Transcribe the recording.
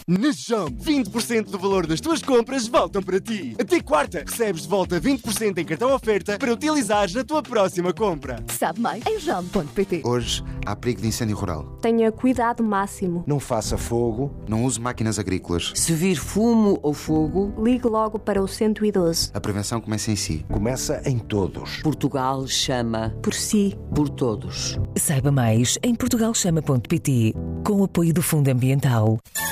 Na JAM, 20% do valor das tuas compras voltam para ti. Até quarta, recebes de volta 20% em cartão oferta para utilizares na tua próxima compra. Sabe mais em jam.pt. Hoje há perigo de incêndio rural. Tenha cuidado máximo. Não faça fogo. Não use máquinas agrícolas. Se vir fumo ou fogo, ligue logo para o 112. A prevenção começa em si. Começa em todos. Portugal chama por si, por todos. Saiba mais em portugalchama.pt, com o apoio do Fundo Ambiental.